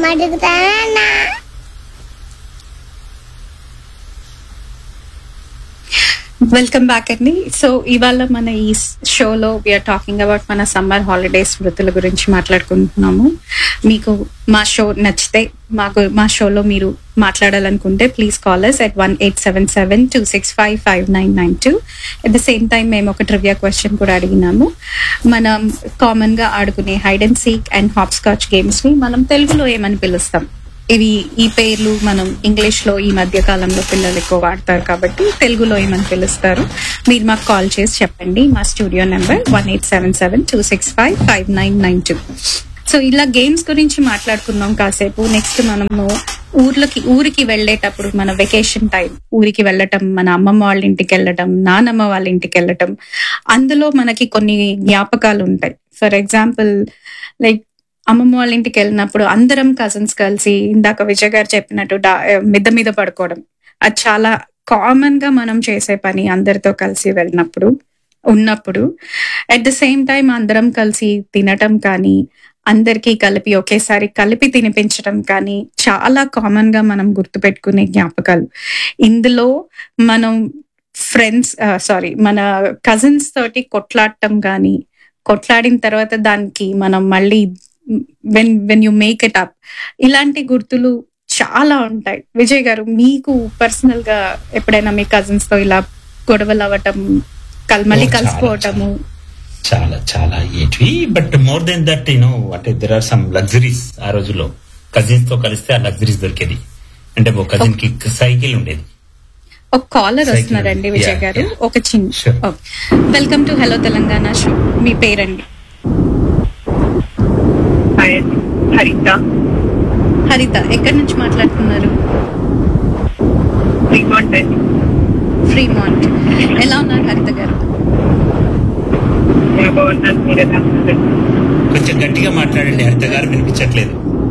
అడుగుతానా? Welcome back అండి. So ఇవాళ మన ఈ షోలో వీఆర్ టాకింగ్ అబౌట్ మన సమ్మర్ హాలిడేస్ వృత్తుల గురించి మాట్లాడుకుంటున్నాము. మీకు మా షో నచ్చితే మా షోలో మీరు మాట్లాడాలనుకుంటే please call us at 1877-265-5992. At the same time మేము ఒక ట్రివియా క్వశ్చన్ కూడా అడిగినాము. మనం కామన్ గా ఆడుకునే hide and seek and hop scotch games ని మనం తెలుగులో ఏమని పిలుస్తాం? ఈ పేర్లు మనం ఇంగ్లీష్ లో ఈ మధ్య కాలంలో పిల్లలు ఎక్కువ వాడతారు కాబట్టి తెలుగులో ఏమని పిలుస్తారు? మీరు మాకు కాల్ చేసి చెప్పండి. మా స్టూడియో నెంబర్ 1877-265-5992. సో ఇలా గేమ్స్ గురించి మాట్లాడుకున్నాం కాసేపు. నెక్స్ట్ మనము ఊరికి వెళ్ళేటప్పుడు మన వెకేషన్ టైం, ఊరికి వెళ్ళటం, మన అమ్మమ్మ వాళ్ళ ఇంటికి వెళ్ళటం, నానమ్మ వాళ్ళ ఇంటికి వెళ్ళటం, అందులో మనకి కొన్ని జ్ఞాపకాలు ఉంటాయి. ఫర్ ఎగ్జాంపుల్ లైక్ అమ్మమ్మ వాళ్ళ ఇంటికి వెళ్ళినప్పుడు అందరం కజిన్స్ కలిసి, ఇందాక విజయ్ గారు చెప్పినట్టు మిద్ద మీద పడుకోవడం, అది చాలా కామన్ గా మనం చేసే పని అందరితో కలిసి ఉన్నప్పుడు. అట్ ద సేమ్ టైం అందరం కలిసి తినటం కానీ, అందరికీ కలిపి ఒకేసారి కలిపి తినిపించడం కానీ చాలా కామన్ గా మనం గుర్తుపెట్టుకునే జ్ఞాపకాలు. ఇందులో మనం మన కజిన్స్ తోటి కొట్లాడటం కానీ, కొట్లాడిన తర్వాత దానికి మనం మళ్ళీ when you make it up, ఇలాంటి గుర్తులు చాలా ఉంటాయి. విజయ్ గారు, మీకు పర్సనల్ గా ఎప్పుడైనా మీ కజిన్స్ తో ఇలా గొడవలు అవ్వటం, మళ్ళీ కలిసిపోవటము? చాలా చాలా ఏంటి, బట్ మోర్ దెన్ దట్ అంటే దెర్ ఆర్ సమ్ లగ్జరీస్. ఆ రోజుల్లో కజిన్స్ తో కలిస్తే ఆ లగ్జరీస్ దొరికేది. అంటే ఒక కజిన్ కి సైకిల్ ఉండేది. ఒక కాలర్ వస్తున్నారండి విజయ్ గారు, ఒక చిన్న. Welcome to hello Telangana show. మీ పేరండి? హరిత. ఎక్కడి నుంచి మాట్లాడుతున్నారు? ఫ్రీమాంట్. ఎలా ఉన్నారు హరిత గారు? కొంచెం గట్టిగా మాట్లాడండి హరిత గారు, వినిపించట్లేదు.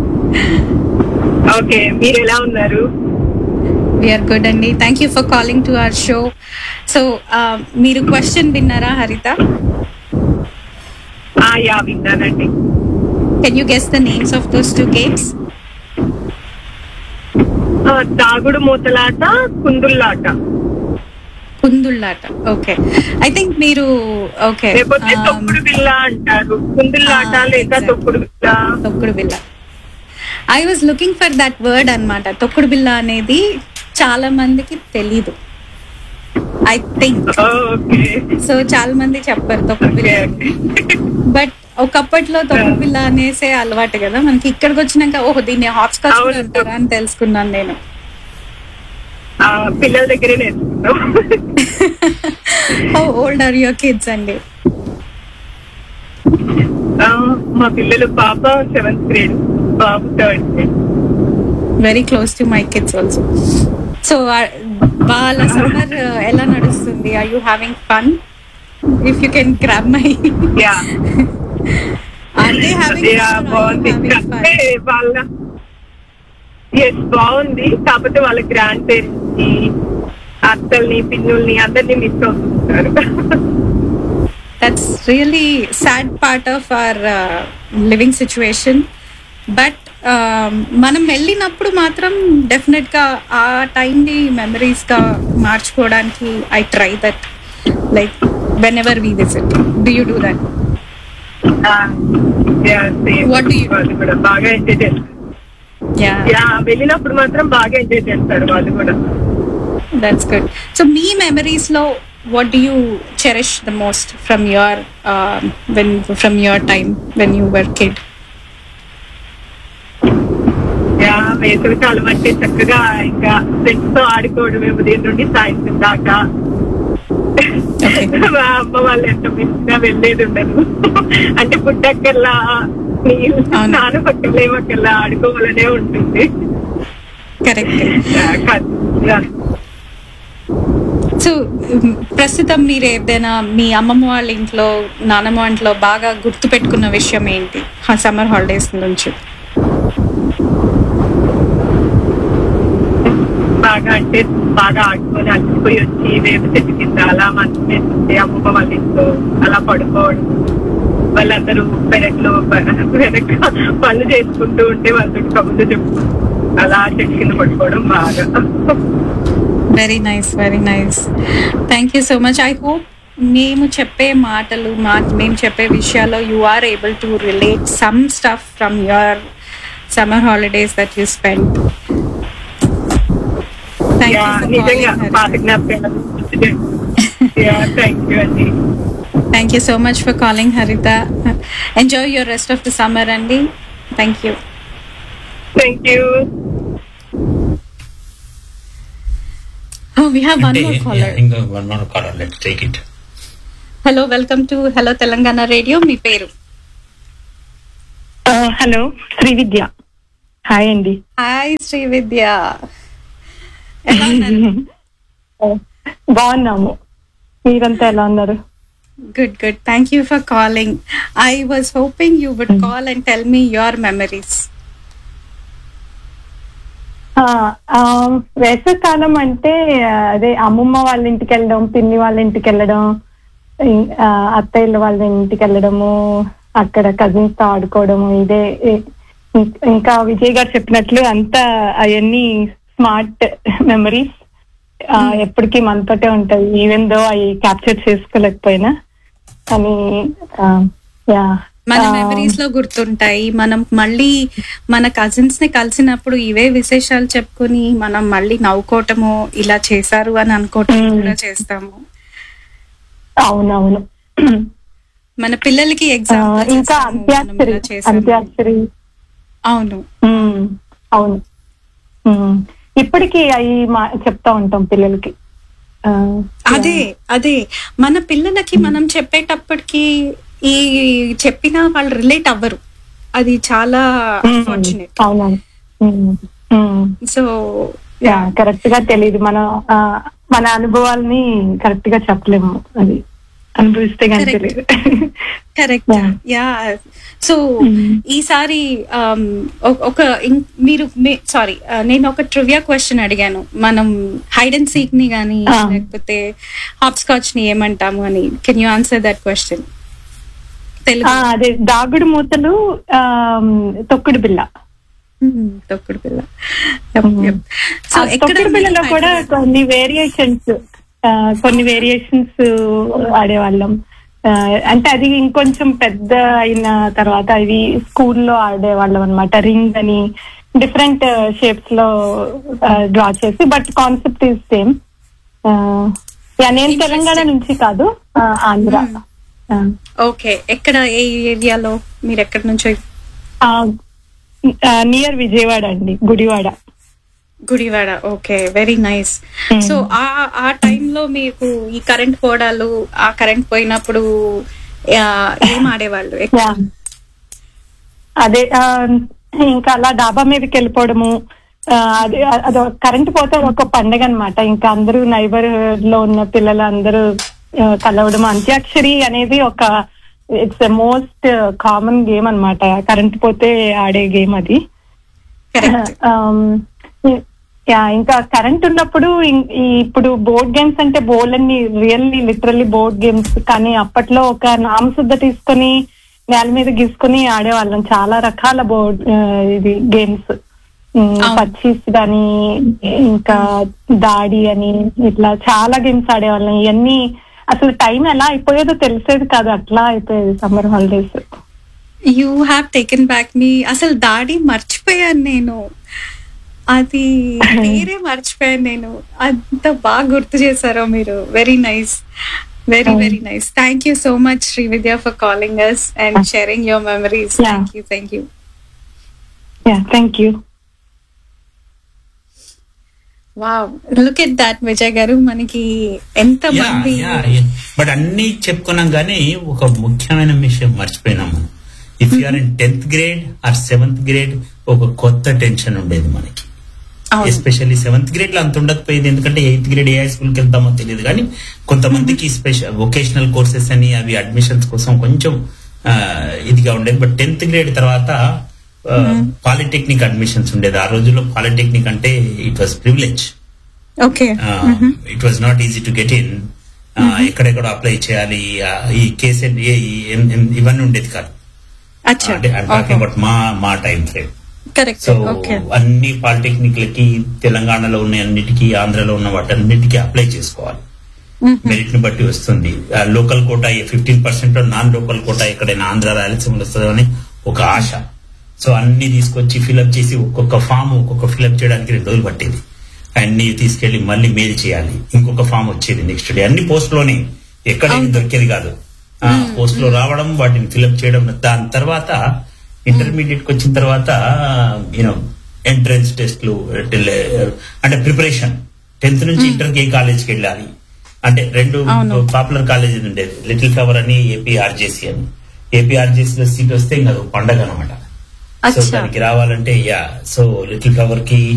ఓకే, మీరు ఎలా ఉన్నారు? వీఆర్ గుడ్ అండి. Thank you for calling to our show. So మీరు క్వశ్చన్ విన్నారా హరిత? యా, విన్నానండి. Can you guess the names of those two games? Dagudu మూతలాట, కుందుల్లాట. Okay, I think మీరు ఓకే. లేకపోతే తొక్కుడు బిల్ల అంటారు. కుందుల్లాట లేక తొక్కుడు బిల్ల. I was looking for that word అన్నమాట. తొక్కుడు బిల్ల అనేది చాలా మందికి తెలీదు, ఐ థింక్. సో చాలా మంది చెప్పారు తొక్కుడు బిల్ల, బట్ ఒకప్పట్లో తొక్కుడు బిల్ల అనేసే అలవాటు కదా మనకి. ఇక్కడికి వచ్చినాక ఓహో దీన్ని హాప్ స్కాచ్ అంటారా అని తెలుసుకున్నాను నేను. పిల్లల దగ్గరే నేర్చుకున్నాం. How old are your kids అండి? మా పిల్లలు పాప 7th grade, Babu 3rd grade. Very close to my kids also. So వాళ్ళ సమ్మర్ ఎలా నడుస్తుంది? Are you having fun? If you can grab my. బాగుంది. కాకపోతే వాళ్ళ గ్రాండ్ పేరెంట్స్ ని, అత్తల్ని, పిన్నుల్ని అందరినీ మిస్ అవుతుంటారు. That's really sad part of our living situation. But మనం వెళ్ళినప్పుడు మాత్రం డెఫినెట్ గా ఆ టైం ని మెమరీస్ గా మార్చుకోవడానికి I try that, like when ever we visit. Do you do that? బాగా ఎంజాయ్ చేస్తారు. వెళ్ళినప్పుడు మాత్రం బాగా ఎంజాయ్ చేస్తారు వాళ్ళు కూడా. That's good. So me memories లో what do you cherish the most from your time when you were kid? వేసవి కాలం అంటే చక్కగా ఇంకా ఫ్రెండ్స్ తో ఆడుకోవడం, ఉదయం నుండి సాయంత్రం దాకా. మా అమ్మ వాళ్ళు ఎంత మిస్గా వెళ్ళేది ఉండదు. అంటే పుట్టక్కల్లా, నీళ్ళు నానపక్కల ఏమక్కల్లా ఆడుకోవాలనే ఉంటుంది. సో ప్రస్తుతం మీరు ఏదైనా మీ అమ్మమ్మ వాళ్ళ ఇంట్లో, నానమ్మ ఇంట్లో బాగా గుర్తు పెట్టుకున్న విషయం ఏంటి సమ్మర్ హాలిడేస్ నుంచి? బాగా అంటే బాగా ఆడుకొని అలసిపోయి వచ్చి వేప చెట్టు కింద అలా మంచి అమ్మమ్మ వాళ్ళ ఇంట్లో అలా పడుకోవడం, వాళ్ళందరూ పెరట్లో వెనక పనులు చేసుకుంటూ ఉంటే వాళ్ళతో కబుర్లు చెప్పుకుంటూ అలా చెట్టు కింద పట్టుకోవడం బాగా. Very nice, very nice. Thank you so much. I hope మేము చెప్పే మాటలు మేము చెప్పే విషయాల్లో you are able to relate some stuff from your summer holidays that you spend. నిజంగా పాత జ్ఞాపకాలు. థ్యాంక్ యూ అండి. Thank you so much for calling, Harita. Enjoy your rest of the summer, Andy. Thank you. Thank you. Oh, we have one more caller. One more caller. Let's take it. Hello, welcome to Hello Telangana Radio. మీ పేరు? Hello, Srividya. Hi అండి. Hi Srividya. ఎలా ఉన్నారు? బాగున్నాము. మీరంతా ఎలా ఉన్నారు? Good, good. Thank you for calling. I was hoping you would call and tell me your memories. వేసవికాలం అంటే అదే అమ్మమ్మ వాళ్ళ ఇంటికి వెళ్ళడం, పిన్ని వాళ్ళ ఇంటికి వెళ్ళడం, అత్తయ్య వాళ్ళ ఇంటికి వెళ్ళడము, అక్కడ కజిన్స్ తో ఆడుకోవడము, ఇదే. ఇంకా విజయ్ గారు చెప్పినట్లు అంతా అవన్నీ స్మార్ట్ మెమరీస్ ఎప్పటికీ మనతోటే ఉంటాయి. ఈవెన్ దో అవి క్యాప్చర్ చేసుకోలేకపోయినా కానీ మన మెమరీస్ లో గుర్తుంటాయి. మనం మళ్ళీ మన కజిన్స్ ని కలిసినప్పుడు ఇవే విశేషాలు చెప్పుకుని మనం మళ్ళీ నవ్వుకోవటము, ఇలా చేశారు అని అనుకోవటం కూడా చేస్తాము. అవునవును. మన పిల్లలకి ఎగ్జామ్ ఇంకా అంత్యాక్షరి. అవును అవును. ఇప్పటికీ అవి చెప్తా ఉంటాం పిల్లలకి. అదే మన పిల్లలకి మనం చెప్పేటప్పటికి ఈ చెప్పినా వాళ్ళు రిలేట్ అవ్వరు. అది చాలా అన్ఫార్చునేట్. అవునవును. సో కరెక్ట్ గా తెలియదు. మన అనుభవాల్ని కరెక్ట్ గా చెప్పలేము. అది అనుభవిస్తే కానీ తెలియదు. కరెక్ట్. యా. సో ఈసారి నేను ఒక ట్రివియా క్వశ్చన్ అడిగాను. మనం హైడ్ అండ్ సీక్ ని గానీ లేకపోతే హాప్ స్కాచ్ ని ఏమంటాము అని. Can you answer that question? అదే దాగుడు మూతలు, తొక్కుడు బిల్ల. తొక్కుడు బిల్ల. సో తొక్కుడు బిల్లలో కూడా కొన్ని వేరియేషన్స్ ఆడేవాళ్ళం. అంటే అది ఇంకొంచెం పెద్ద అయిన తర్వాత అవి స్కూల్లో ఆడేవాళ్ళం అనమాట. రింగ్ అని డిఫరెంట్ షేప్స్ లో డ్రా చేసి, బట్ కాన్సెప్ట్ ఈజ్ సేమ్. నేను తెలంగాణ నుంచి కాదు, ఆంధ్ర. ఓకే. ఎక్కడ, ఏ ఏరియాలో మీరు? ఎక్కడి నుంచి? నియర్ విజయవాడ అండి, Gudivada. Okay, very nice. So ఆ టైంలో మీకు ఈ కరెంట్ పోవడాలు, ఆ కరెంట్ పోయినప్పుడు ఏం ఆడేవాళ్ళు? అదే ఇంకా అలా డాబా మీదకి వెళ్ళిపోవడము. అది కరెంట్ పోతే ఒక పండగ అనమాట. ఇంకా అందరూ నైబర్హుడ్ లో ఉన్న పిల్లలు అందరూ కలవడం. అంత్యాక్షరి అనేది it's a most common game అనమాట. కరెంట్ పోతే ఆడే గేమ్ అది. ఇంకా కరెంట్ ఉన్నప్పుడు ఇప్పుడు బోర్డ్ గేమ్స్ అంటే బోర్డులన్నీ రియల్లీ లిటరల్లీ బోర్డ్ గేమ్స్. కానీ అప్పట్లో ఒక నామశుద్ధ తీసుకొని నేల మీద గీసుకుని ఆడేవాళ్ళం. చాలా రకాల ఇది గేమ్స్, పచ్చీస్ గాని, ఇంకా దాడి అని, ఇట్లా చాలా గేమ్స్ ఆడేవాళ్ళం. ఇవన్నీ అసలు టైం ఎలా అయిపోయేదో తెలిసేది కాదు, అట్లా అయిపోయేది summer holidays. You have taken back మీ. అసలు దాడి మర్చిపోయాను నేను. అది వేరే మర్చిపోయాను నేను. అంత బాగా గుర్తు చేశారో మీరు. Very nice, very very nice. Thank you so much Srividya for calling us and sharing your memories. Thank you. Thank you. Wow, look at that Vijay గారు. మనకి ఎంత మంది. బట్ అన్ని చెప్పుకున్నాం కానీ ఒక ముఖ్యమైన విషయం మర్చిపోయినాము. If you are in 10th grade are 7th grade ఒక కొత్త టెన్షన్ ఉండేది మనకి. ఎస్పెషల్లీ 7th grade లో అంత ఉండకపోయేది, ఎందుకంటే 8th grade ఏ హై స్కూల్కి వెళ్తామో తెలియదు. కానీ కొంతమందికి స్పెషల్ వొకేషనల్ కోర్సెస్ అని అవి అడ్మిషన్స్ కోసం కొంచెం ఇదిగా ఉండేది. బట్ 10th grade తర్వాత పాలిటెక్నిక్ అడ్మిషన్స్ ఉండేది. ఆ రోజుల్లో పాలిటెక్నిక్ అంటే it was privilege. Okay. It was not easy to get in. ఎక్కడెక్కడ అప్లై చేయాలి, ఈ కేసెట్ ఇవన్నీ ఉండేది కాదు. అంటే మా టైం ఫ్రేమ్. సో అన్ని పాలిటెక్నిక్ లకి తెలంగాణలో ఉన్న అన్నిటికీ, ఆంధ్రలో ఉన్న వాటన్నిటికీ అప్లై చేసుకోవాలి. మెరిట్ ని బట్టి వస్తుంది. Local quota 15% non local quota ఎక్కడైనా ఆంధ్ర రాయలసీమలో వస్తుందని ఒక ఆశ. సో అన్ని తీసుకొచ్చి ఫిల్అప్ చేసి ఒక్కొక్క ఫామ్ ఫిల్అప్ చేయడానికి 2 రోజులు పట్టేది. అన్ని తీసుకెళ్లి మళ్ళీ మెయిల్ చేయాలి, ఇంకొక ఫామ్ వచ్చేది నెక్స్ట్ డే. అన్ని పోస్ట్ లోనే, ఎక్కడైనా దొరికేది కాదు. పోస్ట్ లో రావడం, వాటిని ఫిల్అప్ చేయడం. దాని తర్వాత ఇంటర్మీడియట్ కి వచ్చిన తర్వాత ఎంట్రన్స్ టెస్ట్లు, అంటే ప్రిపరేషన్. 10th నుంచి ఇంటర్కి ఏ కాలేజ్కి వెళ్ళాలి అంటే 2 పాపులర్ కాలేజీలు ఉండేది, లిటిల్ ఫ్లవర్ అని, ఏపీఆర్జేసీ అని. ఏపీఆర్జేసీ లో సీట్ వస్తే ఇంకా పండగ అనమాట. సో దానికి రావాలంటే సో లిటిల్ ఫ్లవర్ కి